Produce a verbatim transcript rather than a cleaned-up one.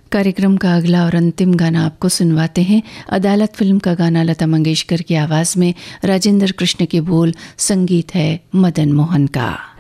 कार्यक्रम का अगला और अंतिम गाना आपको सुनवाते हैं। अदालत फिल्म का गाना लता मंगेशकर की आवाज़ में, राजेंद्र कृष्ण के बोल, संगीत है मदन मोहन का।